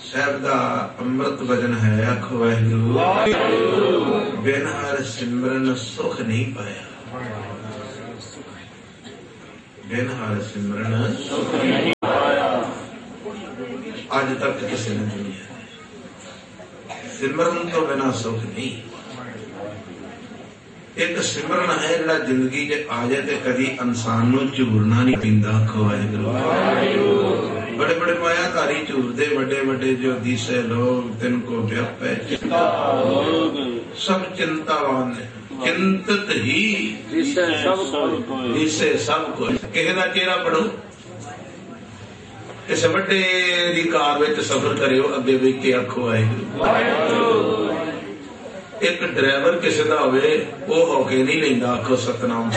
ਸਾਹਿਬ ਦਾ ਅੰਮ੍ਰਿਤ ਵਚਨ ਹੈ। ਆਖੋ ਵਾਹਿਗੁਰੂ। ਬਿਨ ਹਰ ਸਿਮਰਨ ਸੁਖ ਨਹੀਂ ਪਾਇਆ। ਬਿਨ ਹਰ ਸਿਮਰਨ ਸੁਖ ਨਹੀਂ ਪਾਇਆ। ਅੱਜ ਤੱਕ ਕਿਸੇ ਨੇ ਦੁਨੀਆ ਸਿਮਰਨ ਤੋਂ ਬਿਨਾਂ ਸੁਖ ਨਹੀਂ। ਇੱਕ ਸਿਮਰਨ ਹੈ ਜਿਹੜਾ ਜ਼ਿੰਦਗੀ 'ਚ ਆ ਜਾਏ ਤੇ ਕਦੀ ਇਨਸਾਨ ਨੂੰ ਝੂਰਨਾ ਨਹੀਂ ਪੈਂਦਾ। ਆਖੋ ਵਾਹਿਗੁਰੂ। बड़े बड़े मायाधारी झूरते बड़े बड़े जो दिसे लोग तिनको व्यापै सब चिंतावान ने चिंतित ही दिसे सब को। किसी का चेहरा पढ़ो, किसी बड़े दी कार विच सफर करियो, अगे वेख के आखो वाहिगुरू। एक ड्राइवर किसी का होवे वो होके नहीं लैंदा। आखो सतनाम।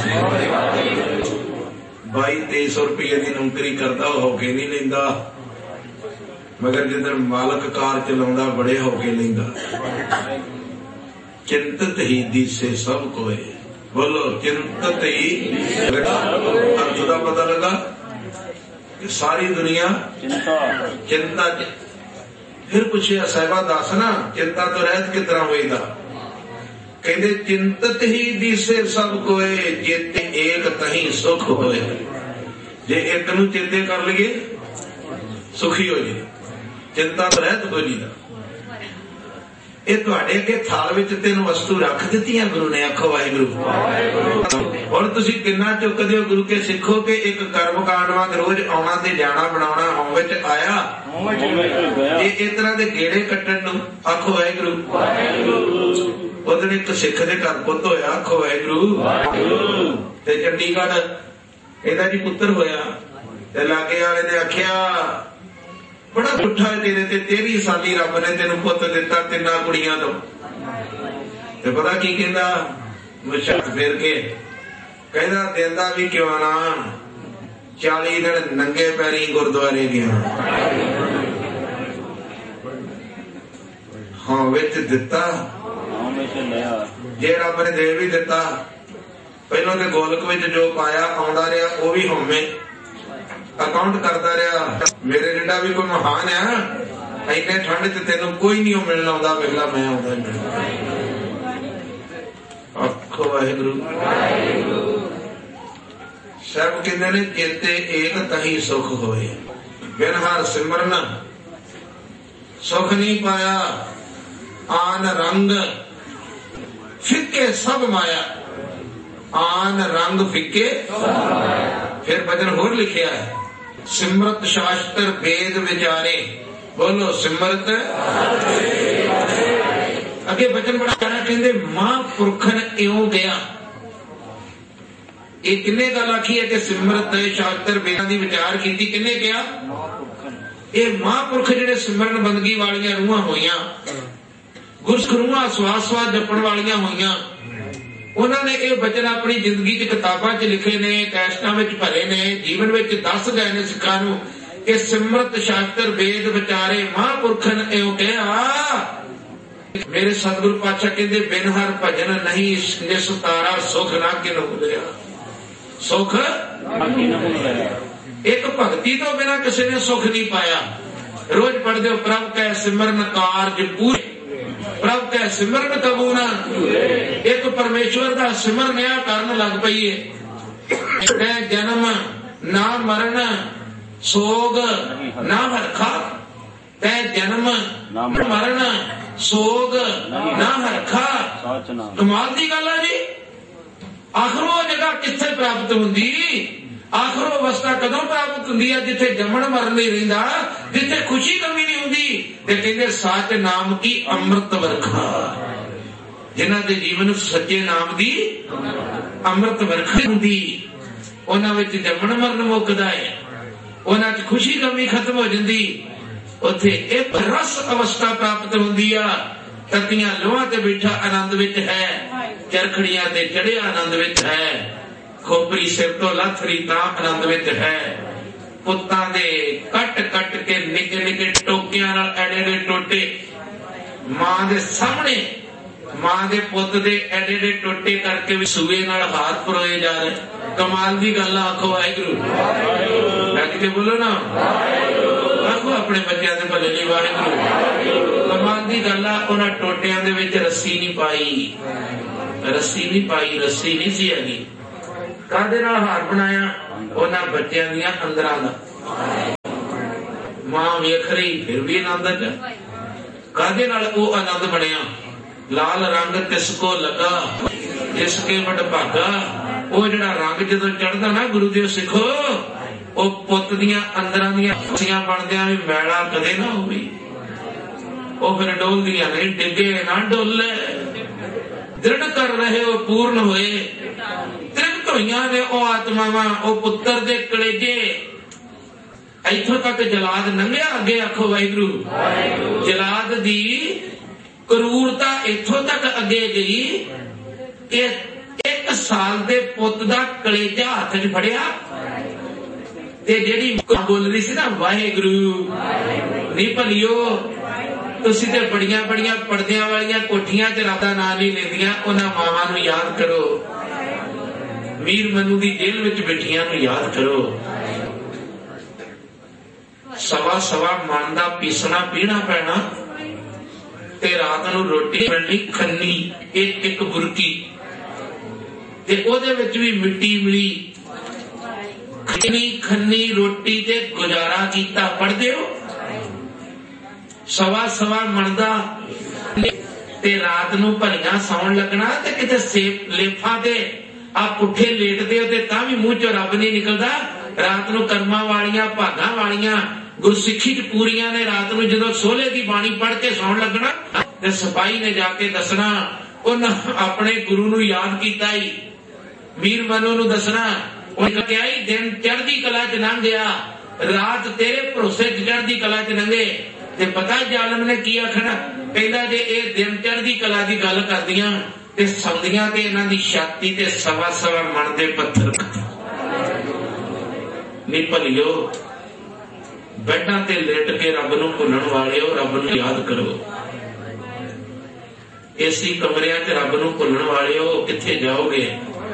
2200-2300 रुपये की नौकरी करता होके नहीं लेंदा, मगर जिधर मालक कार चलाउंदा बड़े होके लेंदा। चिंतित ही दिसे सब कोई। बोलो चिंतित ही। अर्थ का पता लगा कि सारी दुनिया चिंता। फिर पूछे साहिबा दस ना चिंता तो रहत किस तरह होएगा। कहते चिंतित ही दिसे सब कोए, चेते एक तही सुख होए। जे एक नूं चेते कर लीए सुखी हो जाए, चिंता तो रहत हो जी। ये तुहाडे अगे थाल विच 3 वस्तु रख दित्तियां गुरु ने। आखो वाहिगुरू। और तुसीं किन्ना चुकदे हो गुरु के सिखो के एक कर्म कांड वांग रोज आउणा ते जाना बनाउणा होम विच आया जे इस तरह दे गेड़े कट्टण नूं। आखो वाहिगुरू। उधर एक सिख दे घर पुत होया। आखो वाहिगुरू। ते चंडीगढ़ ਇਹਦਾ ਜੀ ਪੁੱਤਰ ਹੋਇਆ ਤੇ ਲਾਗੇ ਵਾਲੇ ਨੇ ਆਖਿਆ ਬੜਾ ਪੁੱਠਾ ਤੇਰੇ ਤੇ 13 ਸਾਲੀ ਰੱਬ ਨੇ ਤੈਨੂੰ ਪੁੱਤ ਦਿੱਤਾ 3 ਕੁੜੀਆਂ ਤੋਂ। ਤੇ ਪਤਾ ਕੀ ਕਹਿੰਦਾ ਮੁਸ਼ਕ ਫੇਰ ਕੇ ਕਹਿੰਦਾ ਦਿੰਦਾ ਵੀ ਕਿਉਂ ਨਾ 40 ਦਿਨ ਨੰਗੇ ਪੈਰੀ ਗੁਰਦੁਆਰੇ ਗਿਆ। ਹਾਂ ਵਿੱਚ ਦਿੱਤਾ ਜੇ ਰੱਬ ਨੇ ਦੇ ਵੀ ਦਿੱਤਾ ਪਹਿਲਾਂ ਤੇ ਗੋਲਕ ਵਿੱਚ ਜੋ ਪਾਇਆ ਆਉਂਦਾ ਰਿਹਾ ਉਹ ਵੀ ਹੋਵੇਂ ਅਕਾਊਂਟ ਕਰਦਾ ਰਿਹਾ। ਮੇਰੇ ਜਿੱਡਾ ਵੀ ਕੋਈ ਮਹਾਨ ਆ ਇੰਨੇ ਠੰਡ ਚ ਤੈਨੂੰ ਕੋਈ ਨਹੀਂ ਉਹ ਮਿਲਣ ਆਉਂਦਾ, ਪਹਿਲਾਂ ਮੈਂ ਆਉਂਦਾ ਮਿਲਣਾ। ਆਖੋ ਵਾਹਿਗੁਰੂ। ਸਭ ਕਹਿੰਦੇ ਨੇ ਚੇਤੇ ਏਕ ਤਹੀ ਸੁਖ ਹੋਏ। ਬਿਨ ਹਰ ਸਿਮਰਨ ਸੁਖ ਨਹੀਂ ਪਾਇਆ। ਆਨ ਰੰਗ ਫਿੱਕੇ ਸਭ ਮਾਇਆ। आन रंग फिके। फिर वचन होर लिखिया है सिमरत शास्त्र वेद विचारे। बोलो सिमरत। अगे वचन बड़ा प्यारा कहते महापुरखन इउं गया। ये किन्ने गल आखी है कि सिमरत शास्त्र वेदां दी विचार कीती किन्ने गया। ये महापुरख जिहड़े सिमरन बंदगी वालियां रूहां होईयां गुरसखरूहां सवास सवास जपण वालियां होईयां उन्होंने ये वचन अपनी जिंदगी च किताबां च लिखे ने, कैसटां विच भरे ने, जीवन विच दस गए ने सिखां नूं कि सिमरत शास्त्र वेद विचारे महापुरखन इउं कहा। मेरे सतगुरु पातशाह कहंदे बिन हर भजन नहीं निस तारा सुख ना किन भुलिया। सुख एक भगती तो बिना किसी ने सुख नहीं पाया। रोज पढ़दे हो प्रभ कै सिमरन कारज पूरे, प्रभ कै सिमरन कबू ना। एक परमेश्वर का सिमरन आ करन लग पई है। जन्म ना मरण सोग ना हरखा। तै जन्म मरण सोग ना हरखा। कमाल दी गल है जी। आखिर वो जगह कित्थे प्राप्त हुंदी। आखिर अवस्था कदों प्राप्त हुंदी है जिथे जमन मरण नहीं रहिंदा, जिथे खुशी कमी नहीं हुंदी। ते कहंदे सच नाम की अमृत वर्खा। जिन्हां दे जीवन सच्चे नाम दी अमृत वर्खा हुंदी उन्हां विच जमन मरण मुकदा है, उन्हां च खुशी कमी खत्म हो जांदी। उत्थे एक रस अवस्था प्राप्त हुंदी आ। तकियां लोहां ते बैठा आनंद विच है, चरखड़ियां ते चढ़िया आनंद विच है, खोपरी सिर तो लथरी तां आनंद विच है। पुत्तां दे कट कट के निके निके टोकियां नाल एडे एडे टोटे मां दे सामने, मां दे पुत दे एडे एडे टोटे करके भी सूए नाल हाथ परोए जा रहे। कमाल दी गल। आखो वाहिगुरू। लग के बोलो ना। आखो अपने बच्चों के भले लिए वाहिगुरू। कमाल की गल आ, उन्हां टोटियां दे विच रस्सी नहीं पाई, रस्सी नहीं पाई, रस्सी नहीं सी हैगी। काहदे नाल हार बनाया? उन्हां बच्चों दियां अंदरां दा। मां वेख रही फिर भी आनंद च। काहदे नाल वो आनंद बनया? लाल रंग तिसको लगा जिसके वड भागा। वो जिहड़ा रंग जदों चढ़दा ना गुरु देव सिखो, वो पुत दियां अंदरां दियां खुशियां बनदियां भी मैला कदे ना होवे। वो फिर डोलदियां नहीं, डिगे ना डोले। दृढ़ कर रहे हो पूर्ण होए। तृप्त होइयां ने वो आत्मावां, वो पुत्र दे कलेजे। इथों तक जलाद लंघिया, अगे आखो वाहिगुरू। जलाद दी क्रूरता इथों तक अगे गई कि 1 साल दे पुत दा कलेजा हाथ च फड़िया ते जेड़ी बोल रही सी ना वाहिगुरू नहीं भलियो, तुसी ते बड़ियां बड़ियां पर्दियां वालियां कोठियां च रब दा नाम नहीं लेंदियां। उन्हां मावां नूं याद करो, मीर मनु दी जेल विच बैठियां नूं याद करो। सवा सवा मन दा पीसना पीना पैना ते रात नूं रोटी मिलनी खन्नी, एक एक बुरकी ते ओदे विच भी मिट्टी मिली। खन्नी खन्नी रोटी ते गुजारा कीता। पढ़दे हो? सवा सवा मन दा ते रात नूं भलियां सौण लगना ते किते सेप लेफा ते आ पुठे लेटदे हो ते तां भी मूंह चों रब नहीं निकलदा। रात नूं कर्मां वालियां भागां वालियां गुरसिੱਖੀ च पूरियां ने रात नूं जदों सोले दी बाणी पढ़ के सौण लगना ते सिपाही ने जाके दसना उन्हां अपने गुरु नूं याद कीता ही। मीर मनु नूं दसना उन्हें कहा ही दिन चढ़दी कला च लंघ गया, रात तेरे भरोसे चढ़दी कला च लंघे। ते पता जालम ने की आखना? कहंदा जे ये दिन चढ़दी कला दी गल करदियां ते सौंदियां ते इन्हां दी छाती ते सवा सवा मन दे पत्थर नहीं भलियो। बैठा ते लेट के रब नूं भुल्लण वालिओ, रब नूं याद करो। एसी कमरियां च रब नूं भुल्लण वालिओ किथे जाओगे?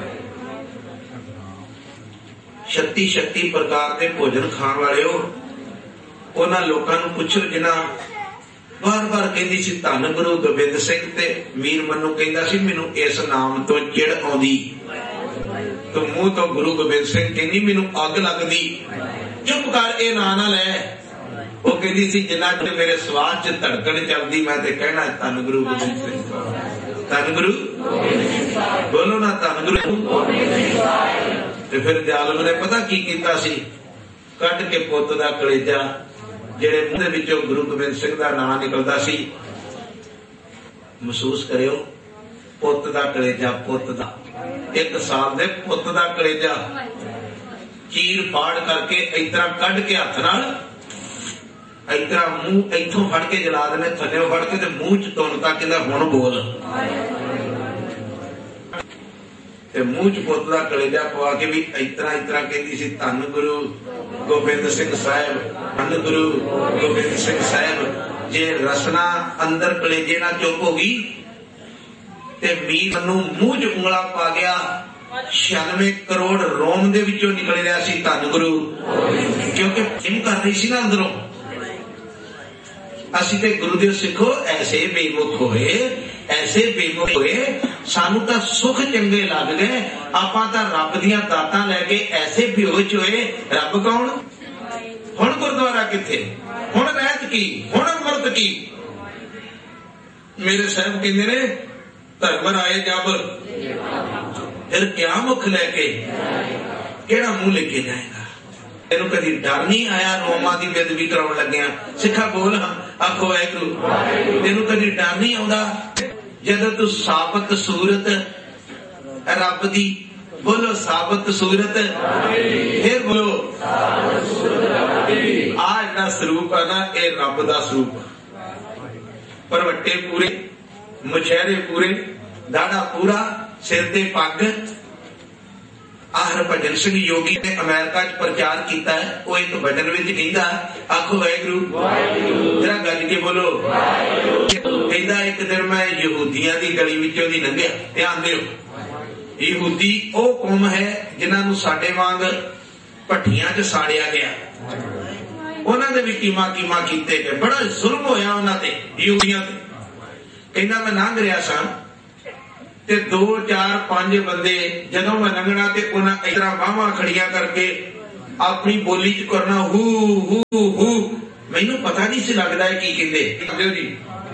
36 प्रकार के भोजन खाण वालिओ उन्हां लोकां नूं पुछो जिन्हां बार बार कहंदी सी धन गुरु गोबिंद सिंह ते मीर मनु कहंदा सी मैनूं इस नाम तो चिड़ आउंदी, तो मूंह तो गुरु गोबिंद सिंह कहंदी मैनूं अग लगदी। चुप कर, ए ना ना लै। वो कहती सी जिन्ना च मेरे स्वास च धड़कन चलदी मैं ते कहना धन गुरु गोबिंद सिंह, धन गुरु बोलो ना, धन गुरु। ते फिर जालम ने पता की कीता सी? कट के पुत दा कलेजा जेड़े मूंह दे विचों गुरु गोबिंद सिंह दा नाम निकलदा सी, महसूस करियो पुत दा कलेजा, पुत दा 1 साल दे पुत दा कलेजा चीर फाड़ करके इतना कढ़ के हथ नाल इतना मुंह इथों फड़ के जलाद ने थल्ले फड़ के ते मुंह च तुनता कहंदा हुण बोल ते मुंह च पुत दा कलेजा पवा के भी इतना इतना कहंदी सी धन गुरु गोबिंद सिंह साहिब, धन गुरु गोबिंद सिंह साहिब। जे रसना अंदर कलेजे ना चुप हो गई ते मीर मनु मुंह च उंगला पा गया। 96 करोड़ रोम दे विचों निकल रहा सी धन गुरु, क्योंकि जिम कर रही सी ना अंदरों। असी ते गुरुदेव सिखो ऐसे बेमुख होए, ऐसे बेमुख होए, सानू तां सुख चंगे लग गए, आपां तां रब दियां दातां लैके ऐसे बेहोश होए। रब कौन? हुण गुरुद्वारा किथे, हुण रहत की, हुण अमृत की। मेरे साहब कहंदे ने धर्म राय जब फिर क्या मुख लैके केड़ा मुंह लेके जाएगा? तेनू कदी डर नहीं आया रोमा की बेदबी कराउण लग्या? सिखा बोल आखो वाहिगुरू। तेनू कदी डर नहीं आउंदा जदों तू साबत सूरत रब दी, बोलो साबत सूरत, फिर बोलो आ जिहड़ा स्वरूप है ना ये रब दा स्वरूप। परवट्टे पूरे, मुछेरे पूरे, दाड़ा पूरा, सिर ते पग। हरभजन सिंह योगी ने अमेरिका च प्रचार किया है, वो एक भजन विच कहंदा आखो वाहिगुरू, जरा गज के बोलो। कहंदा एक दिन मैं यहूदियां दी गली विचों दी लंघिया। ध्यान दिओ, यहूदी वो कौम है जिन्हां नूं साडे वांग भट्ठियां च साड़िया गया। उन्होंने भी कीमा कीमा किए गए, बड़ा जुल्म होया उन्होंने यूनियन ते। कहना मैं लंघ रहा सा ते 2 4 5 बंदे जदों मैं लंघना ते उन्हें इस तरह बाहां खड़िया करके अपनी बोली च करना हू हू हू, मैनू पता नहीं सी लगता है की कहते जी।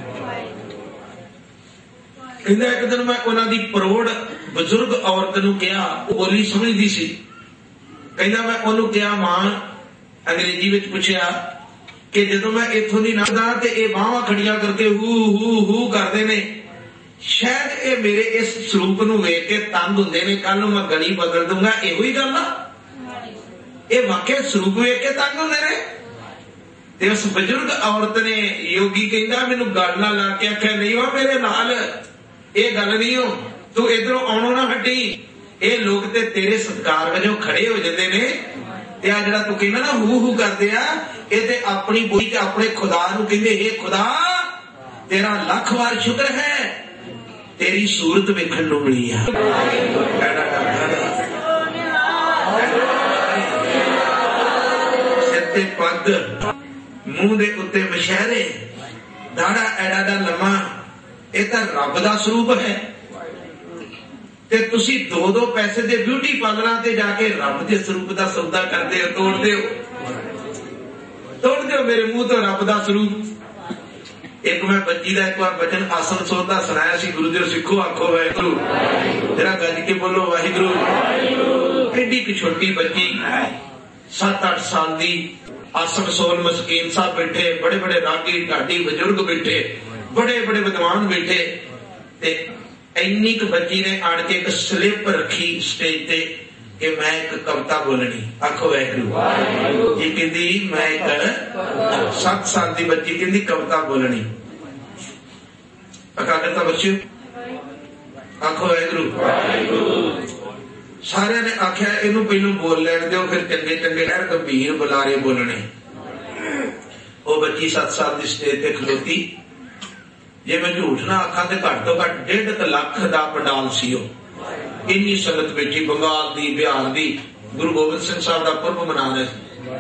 कहता एक दिन मैं उन्होंने प्रौढ़ बजुर्ग औरत नूं कहा, बोली समझदी सी। कहता मैं उन्होंने कहा मां, अंग्रेजी में पूछया कि जदों मैं इथों दी लंघदा ते ये बाहां खड़िया करके हू हू हू करते ने, शायद ये मेरे इस स्वरूप नूं वेख के तंग हुंदे ने, कल नूं मैं गली बदल दूंगा। इहो ही गल आ, ये वाकई स्वरूप वेख के तंग हुंदे ने। ते उस बजुर्ग औरत ने योगी कहता मैनू गल ना ला के आख्या, नहीं वा मेरे नाल ये गल नहीं हो, तू इधरों आउणों ना हटी। ये लोग ते तेरे सत्कार वजों खड़े हो जाते ने, ते आ जिहड़ा तू कहना ना हू हू करदे आ, ये ते अपनी बोली ते अपने खुदा नूं कहंदे, हे खुदा तेरा लख वार शुक्र है तेरी सूरत वेखण नूं मिली आ। सिर ते पग, मुंह दे उत्ते मशहरे, दाड़ा एडा दा लम्मा, ये तो रब दा स्वरूप है। ते तुसी 2-2 पैसे दे ब्यूटी पार्लर ते जाके रब दे स्वरूप दा सौदा करदे हो, तोड़ दो मेरे मुंह तो रब दा स्वरूप। एक मैं बच्ची का एक बार बचन आसन सोता सुनाया सी, गुरु जी सिखो आखो वाहिगुरु, जरा गज के बोलो वाहिगुरु। एडी की छोटी बच्ची 7-8 साल दी, आसन सोल मस्कीन साहब बैठे, बड़े बड़े रागी ढाडी बजुर्ग बैठे, बड़े बड़े विद्वान बैठे, ते इन्नी क बच्ची ने आन के एक स्लिप रखी स्टेज ते कि मैं एक कविता बोलनी। आखो वाहिगुरु जी। कहती मैं एक 7 साल की बच्ची कहती कविता बोलनी। अकादरता बच्चों आखो वाहिगुरु। सारे ने आख्या इनू पहलू बोल लैन दो, फिर चंगे चंगे लहर गंभीर बुलारे बोलने। वो बच्ची 7 साल की स्टेज ते खलोती, जे मैं झूठ ना आखा तो घट तो घट 1.5 लाख का पंडाल सी। इन्नी संगत बैठी, बंगाल दी, बिहार दी, गुरु गोबिंद सिंह साहब का पुरब मना रहे।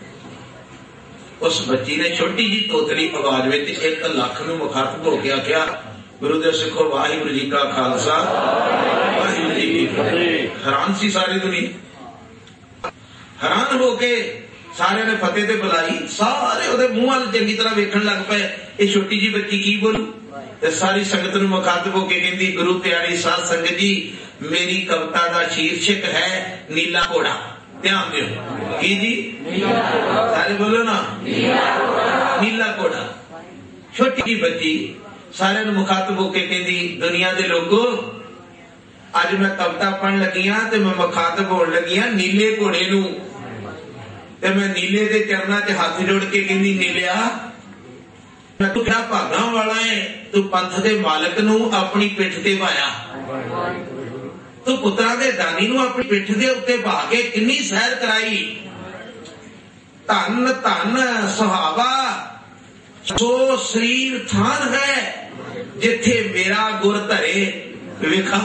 उस बच्ची ने छोटी जी तोतली आवाज में 1 लाख नूं मुखातब हो के आख्या, गुरु दे सिखो वाहिगुरु जी का खालसा वाहिगुरु जी की फतेह। हैरान सी सारी दुनिया, हैरान होके सारे ने फतेह ते बुलाई, सारे ओदे मुंह वाल चंगी तरह वेखण लग पे, ये छोटी जी बच्ची की बोलू। ते सारी संगत नूं मुखातब होके कहंदी, गुरु प्यारी साध संगत जी, मेरी कविता का शीर्षक है नीला घोड़ा। ध्यान दो की जी, सारे बोलो ना नीला घोड़ा। छोटी जी बच्ची सारे नूं मुखातब होके कहंदी, दुनिया दे लोगो अज मैं कविता पढ़न लगी हां ते मैं मुखातब होण लगी हां नीले घोड़े नूं। ते मैं नीले दे चरना च हाथ जोड़ के कहंदी, नीलिया मैं तू क्या भागा वाला है, तू पंथ दे मालक नूं अपनी पिठ ते भाया, तू पुत्रा दे दानी नूं अपनी पिठ दे उत्ते भा के किन्नी सैर कराई। धन धन सुहावा सो शरीर थान है, जिथे मेरा गुर धरे वेखा।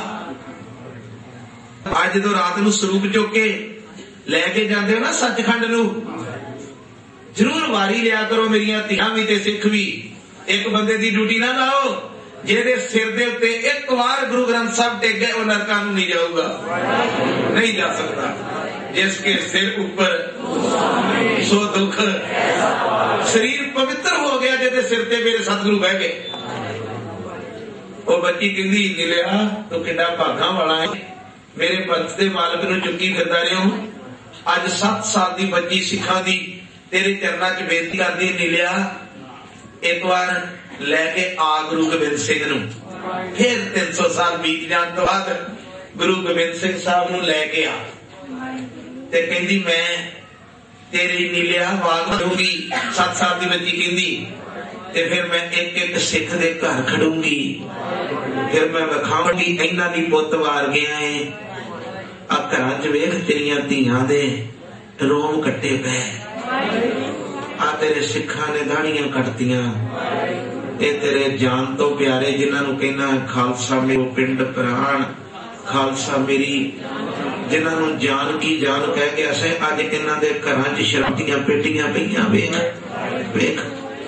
अज जो रात नूं स्वरूप चुक के लैके जाते हो ना सचखंड नूं, जरूर वारी लिया करो मेरिया धियां भी ते सिख भी। एक बंदे की ड्यूटी ना लाओ, जेदे सिर दे उत्ते एक बार गुरु ग्रंथ साहब टेक गए वो नरकां नूं नहीं जाऊगा, नहीं जा सकता। जिसके सिर ऊपर सो दुख, शरीर पवित्र हो गया जेदे सिर ते मेरे सतगुरु बह गए। वो बच्ची कहंदी, नीलिया तू किड्डा भागा वाला है, मेरे पंथ दे मालक नूं चुकी फिरदा रहियो। अज 7 साल की बच्ची सिखा दी तेरे चरणा च बेनती करदी, नीलिया एक बार लैके आ गुरु गोबिंद सिंह नूं। फिर 300 साल बीत जाने तो बाद गुरु गोबिंद सिंह साहब नूं लैके आ ते कहंदी मैं तेरी नीलिया आवाज दूंगी। 7 साल की बच्ची कहंदी, ते फिर मैं एक एक सिख दे घर खड़ूंगी, फिर मैं विखावांगी इन्हां दी पुत्त वार गया है, आ घरां च वेख तेरियां धीआं दे रोम कट्टे पे, आ तेरे सिखा ने दाड़ियां कटतियां, ये तेरे जान तो प्यारे जिन्हां नूं कहना खालसा मेरो पिंड प्राण, खालसा मेरी जिन्होंने जान की जान कह गया से अज इन्हां दे घरां च शराब दीआं पेटियां पईआं। वेख वेख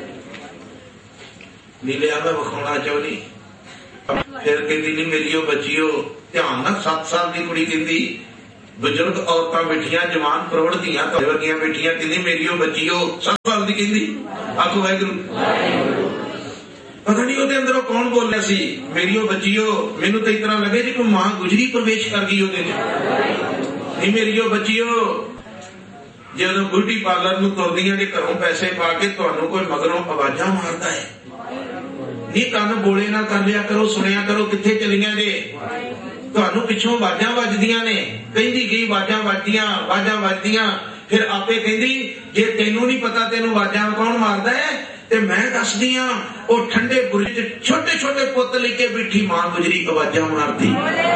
नीलिया मैं विखाउणा चाहुंदी। फिर कहती नहीं मेरी बच्चियो ध्यान ना 7 साल की कुड़ी कहती बजुर्ग औरतां बैठियां जवान करोड़ दियां वर्गियां बैठियां कहती मेरी बच्चियो 7 साल की कहती। आखो वाहिगुरू। पता नहीं ਉਹਦੇ ਅੰਦਰੋਂ कौन बोल रहा सी मेरी बच्चियो। मैनू तो इतना लगे जी कोई मां गुजरी प्रवेश कर गई ਉਹਦੇ नहीं मेरी बच्चियो ਜਦੋਂ ब्यूटी पार्लर ਨੂੰ ਤੁਰਦੀਆਂ ਜੇ ਘਰੋਂ ਪੈਸੇ ਪਾ ਕੇ ਤੁਹਾਨੂੰ ਕੋਈ ਮਗਰੋਂ ਆਵਾਜ਼ਾਂ ਮਾਰਦਾ ਹੈ नहीं ਕੰਨ ਬੋਲੇ ना कर लिया करो सुनिया करो किथे चलियां जे ਤੁਹਾਨੂੰ ਪਿੱਛੋਂ ਆਵਾਜ਼ਾਂ ਵੱਜਦੀਆਂ ਨੇ। ਕਹਿੰਦੀ ਗਈ ਆਵਾਜ਼ਾਂ ਵੱਜਦੀਆਂ फिर आपे कहती जे तेनू नहीं पता तेनू आवाजां कौन मारदा है ते मैं दसदी हां ओ ठंडे बुरज च छोटे छोटे पुत लेके बैठी मां गुजरी आवाजां मारदी।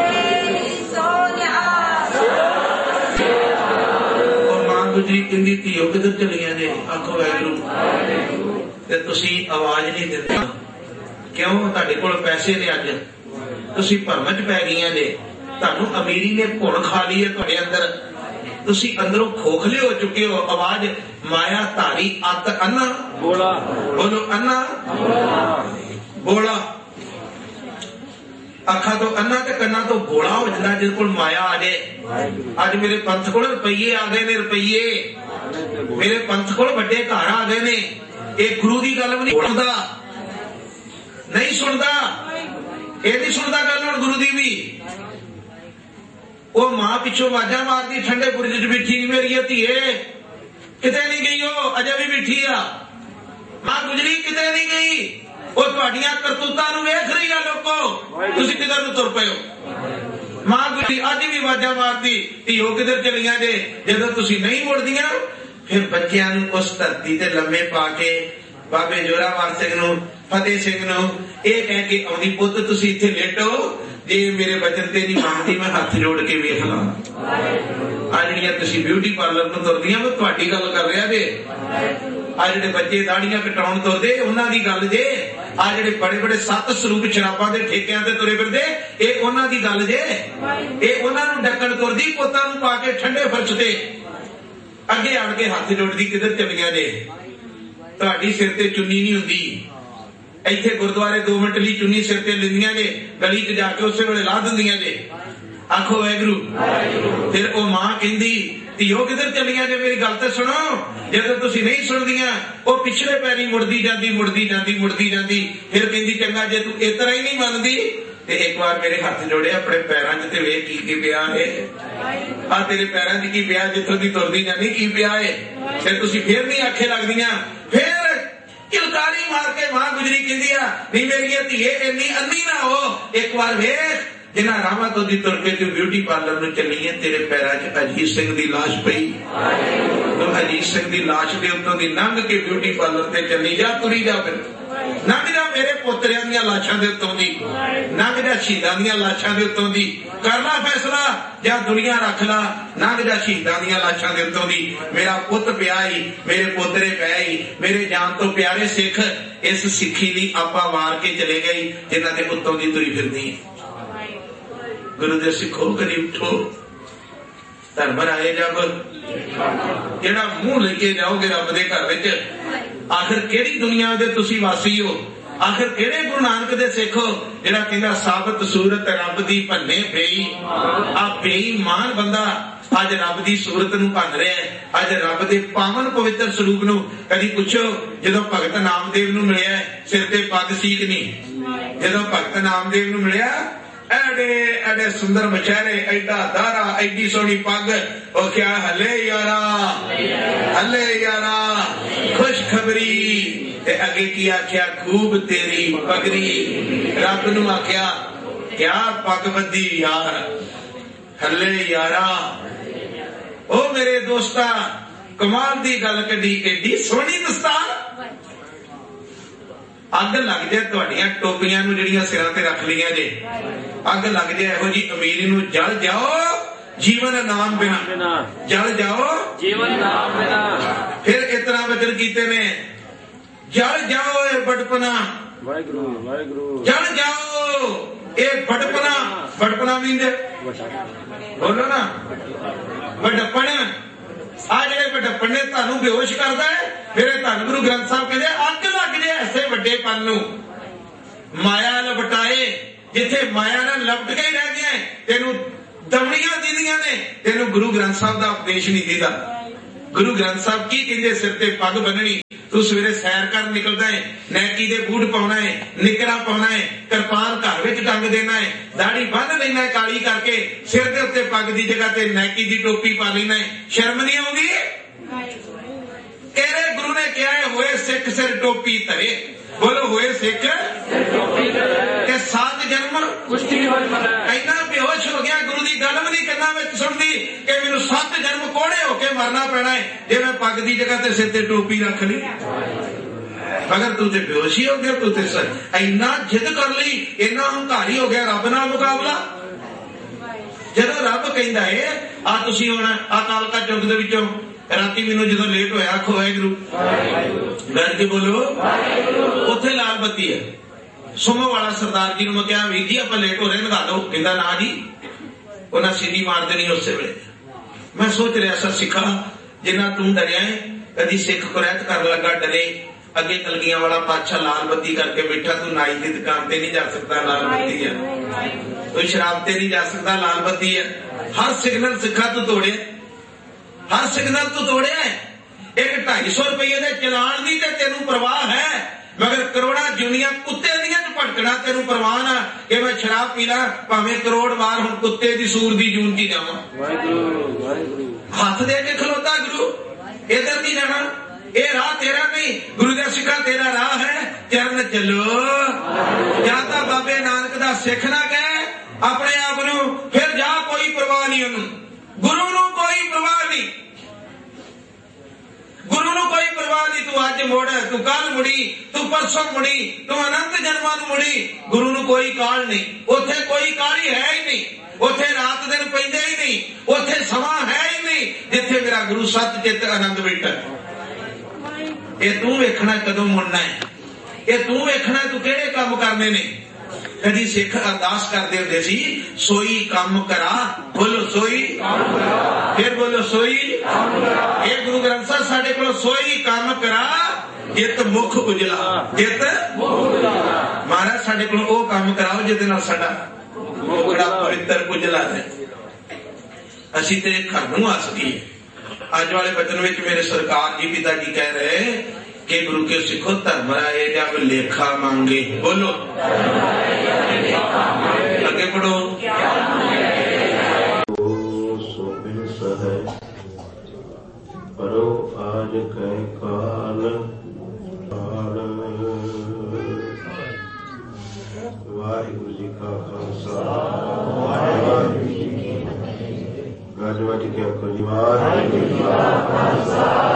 और मां गुजरी कहंदी धीओ किधर चलियां ने। आखो वाहिगुरू। ते तुसीं आवाज नहीं दिंदे क्यों? तुहाडे कोल पैसे ने अज तुसीं भरम च पै गईयां ने। तुहानू अमीरी ने भुण खा ली है तुहाडे अंदर। तुसी अंदरों खोखले हो चुके हो। आवाज माया धारी अत अन्ना बोला बोलो अन्ना बोला। अखा तो अन्ना ते कन्ना तो बोला हो जाता जिस कोल माया आ जाए। अज मेरे पंथ कोल रुपये आ गए ने रुपये मेरे पंथ कोल बड़े घर आ गए ने। एक गुरु की गल नहीं सुनता नहीं सुनता ये नहीं सुनता गल हुण गुरु की भी। वो मां पिछों आवाजा मारती ठंडे बुरज च बैठी मेरी धीए किते नहीं गई हो अजे भी बैठी आ। मां गुजरी किते नहीं गई वो तुहाडियां करतूतां नूं वेख रही है लोगो तुसीं किधर नूं तुर पए हो। मां गुजरी अज भी आवाजा मारती धीओ किधर चलियां जे। जदों तुसीं नहीं मुड़दियां फिर बच्चियां नूं उस धरती ते लम्मे पा के बाबे जोरावर सिंह नूं फतेह सिंह नूं ये कह के आउंदी पुत्त तुसीं इत्थे लेटो जे मेरे बचन ते नहीं मानती मैं हाथ जोड़ के वेख ला। आ जिहड़ियां तुसीं ब्यूटी पार्लर नूं तुरदियां मैं तुहाडी गल कर रहा जे। आ जिहड़े बच्चे दाड़ियां कटाउण तुरदे उन्हां दी गल जे। आ जिहड़े बड़े बड़े 7 स्वरूप शराबां दे ठेकिਆਂ ते तुरे फिरदे ये उन्हां दी गल जे। ये उन्हां नूं डक्कण तुरदी पोतां नूं पा के ठंडे फर्श ते अगे आड़ के हाथ जोड़दी किधर चलियां जे। तुहाडी सिर ते चुन्नी नहीं हुंदी इत्थे गुरुद्वारे 2 मिनट ली चुन्नी सिर ते लैंदियां ने गली च जाके उस वेले ला दिंदियां ने। आखो वाहिगुरू। फिर वो मां कहंदी धीओ किधर चलियां जे मेरी गल ते सुनो। जदों तुसीं नहीं सुणदियां वो पिछले पैरी मुड़दी जांदी फिर कहंदी चंगा जे तू इतना ही नहीं मनदी ते एक बार मेरे हाथ जोड़े अपने पैरां च ते वेख की पिया है। आ तेरे पैरां च की पिया जिथों दी तुरदी जांदी की पिया है। फिर तुसीं फिर नहीं आखे लगदियां फिर किलकारी मार के मां गुजरी कहती नहीं मेरी धीए इन्नी अन्नी ना हो। एक बार वेख जिन्हां रावां तो दी तुर के तू ब्यूटी पार्लर में चली है तेरे पैरां च अजीत सिंह दी लाश पई। तो अजीत सिंह दी लाश दे उत्तों दी लंघ के ब्यूटी पार्लर ते चली जा तुरी जा फिर लंघ जा मेरे पोतरियां दी लाशां दे उत्तों दी लंघ जा शहीदां दी लाशां दे उत्तों दी करना फैसला या दुनिया रख ला। लंघ जा शहीदां दी लाशां दे उत्तों दी मेरा पुत पिया ही मेरे पोतरे पै ही मेरे जान तो प्यारे सिख इस सिक्खी दी आपा वार के चले गई जिन्हां दे उत्तों दी तुरी फिरदी। गुरु दे सिखो कदी उठो धर्म राए जब जेड़ा मुंह लेके जाओगे रब दे घर विच आखिर केड़ी दुनिया दे तुसी वासी हो। आखिर केड़े गुरु नानक दे सिख हो जेड़ा कहंदा साबत सूरत रब दी भन्ने बेई। आ बेईमान बंदा अज रब दी सूरत नूं भन रहा है। अज रब दे पावन पवित्र स्वरूप नूं कदी पुछो जदों भगत नामदेव नूं मिलिया सिर ते पग सी कि नहीं। जदों भगत नामदेव नूं मिलिया एडे एडे सुंदर मचेहरे एडा दारा एडी सोहनी पग ओ क्या हले यारा खुशखबरी ते अगे की आख्या खूब तेरी पगड़ी। रब नूं आख्या क्या पग बदी यार हले यारा। ओ मेरे दोस्ता कमाल दी गल कड़ी एडी सोहनी दस्तार। अग लग जाए तुहाडियां टोपियां नूं जिहड़ियां सिरां ते रख लियां जे अग लग जाए इहो जी अमीरी नूं जल जाओ जीवन नाम बिना जल जाओ जीवन नाम बिना। फिर इतना वचन कीते ने जल जाओ ए बड़पना जल जाओ ये बड़पना बड़पना मीन बोलो ना बड़पन आ जे बड़पन ने तुहानू बेहोश करता है। फिर धन गुरु ग्रंथ साहब कहते अग लग जाए ऐसे वड्डेपन नू माया लपटाए जिथे माया ने लपट के ही रह गया है तेनू दमड़ियां दीदियां ने तेनू गुरु ग्रंथ साहब का उपदेश नहीं दीदा। गुरु ग्रंथ साहब की कहते सिर ते पग बन्ननी तू सवेरे सैर कर निकलता है नैकी दे बूट पाउना है निकरा पाउना है कृपान घर विच टंग देना है दाढ़ी बन लेना है काली करके सिर दे उत्ते पग दी जगह ते नैकी दी टोपी पा लेना है शर्म नहीं आउंदी। तेरे गुरु ने कहा है होए सिख सिर टोपी धरे बोलो होए सिख ते सात जन्म इन्ना बेहोश हो गया गुरु की गल भी नहीं करना मैं सुनती कि मैनू 7 जन्म कोड़े होके मरना पैना है जे मैं पग की जगह ते सिर ते टोपी रख ली। मगर तू ते बेहोश ही हो गया तू ते इन्ना जिद कर ली इन्ना हंकारी हो गया रब नाल मुकाबला। जदों रब कहंदा है आ तुसीं हुण आ कालका चौक दे विचों राती मैनू जो लेट होया आखो वाहिगुरू बैठ के बोलो उत्थे लाल बत्ती है सुमो वाला सरदार जी मैं क्या वीर जी आप लेट हो रहे लगा दो कहता ना जी उन्हें सीधी मार देनी उस वेले। मैं सोच रहा सर सिखा जिन्ना तू डरिया है कदी सिख कुरैत कर लगा डरे अगे कलगियां वाला पातशाह लाल बत्ती करके बैठा तू नाई की दुकान ते नहीं जा सकता लाल बत्ती है तू शराब ते नहीं जा सकता लाल बत्ती है। हर सिग्नल सिखा तू तोड़े हर सिग्नल तू तोड़े एक 250 रुपये के चलान की तेनू परवाह है मगर करोड़ा जुनिया कुत्ते दियां भटकना तेनू परवाह ना कि मैं शराब पी ला भावें करोड़ बार हुण कुत्ते दी सूर दी जून की जावां हाथ दे के खलोता गुरु इधर नहीं जाना ये राह तेरा नहीं गुरु दे सिखा तेरा राह है चरण चलो या तां बाबे नानक दा सिख ना कह अपने आप नू फिर जा कोई परवाह नहीं ओनू गुरु नू कोई परवाह नहीं गुरु नू कोई परवाह नहीं तू अज मुड़ तू कल मुड़ी तू परसों मुड़ी तू अनंत जन्मां नू मुड़ी गुरु नू कोई काल नहीं उथे कोई काली है ही नहीं उथे रात दिन पैंदे ही नहीं उथे समा है ही नहीं जिथे मेरा गुरु सत चित आनंद बैठा। ये तू वेखना कदों मुड़ना है ये तू वेखना तू केड़े काम करने ने। कदी सिख अरदास करते होंदे सी सोई काम करा बोलो सोई फिर बोलो सोई ये गुरु ग्रंथ साहब साडे कोल सोई काम करा जित मुख उजला जित महाराज साडे कोल ओ काम कराओ जिहदे नाल साडा मुखड़ा पवित्र उजला है असीं ते घर नूं हस गए। अज वाले बचन विच मेरे सरकार जी पिता जी कह रहे कि गुरु के सिखो धर्म राय जब लेखा मांगे बोलो आगे पढ़ो परो आज कह काल वाहिगुरु जी का खालसा वाहिगुरु जी की फतेह। गज वज के वाहिगुरु जी का खालसा